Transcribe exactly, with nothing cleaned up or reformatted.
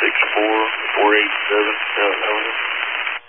six four, four eight seven. Yeah, that was it.